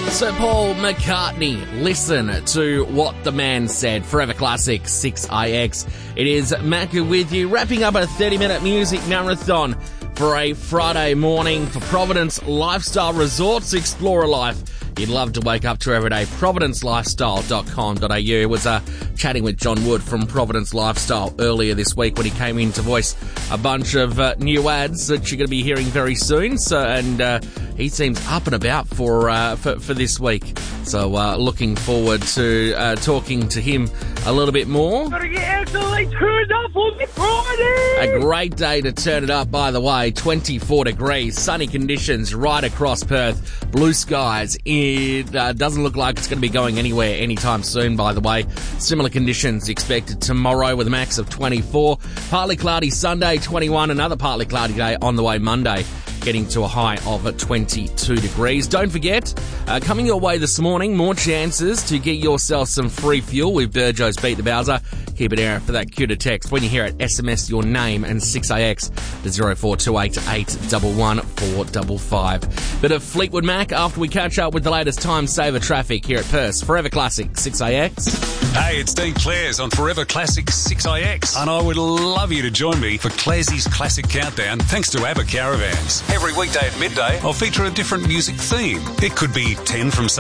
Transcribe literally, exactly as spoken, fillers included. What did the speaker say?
Sir Paul McCartney, listen to what the man said. Forever Classic six I X. It is Macca with you, wrapping up a thirty-minute music marathon for a Friday morning for Providence Lifestyle Resorts. Explore a life you'd love to wake up to every day. providence lifestyle dot com dot a u. Was uh, chatting with John Wood from Providence Lifestyle earlier this week when he came in to voice a bunch of uh, new ads that you're going to be hearing very soon. So, and uh, he seems up and about for uh, for, for this week. So, uh, looking forward to uh, talking to him a little bit more. Gotta get absolutely turned up on the Friday. A great day to turn it up, by the way. twenty-four degrees, sunny conditions right across Perth, blue skies. It uh, doesn't look like it's going to be going anywhere anytime soon, by the way. Similar conditions expected tomorrow with a max of twenty-four. Partly cloudy Sunday, twenty-one. Another partly cloudy day on the way Monday, getting to a high of twenty-two degrees. Don't forget, uh, coming your way this morning, more chances to get yourself some free fuel with Burjo's Beat the Bowser. Keep it air for that cue to text. When you hear it, S M S your name and six I X to zero four two eight eight one one four five five. Bit of Fleetwood Mac after we catch up with the latest time saver traffic here at Perth. Forever Classic six I X. Hey, it's Dean Clares on Forever Classic six I X, and I would love you to join me for Clares's Classic Countdown thanks to ABBA Caravans. Every weekday at midday, I'll feature a different music theme. It could be ten from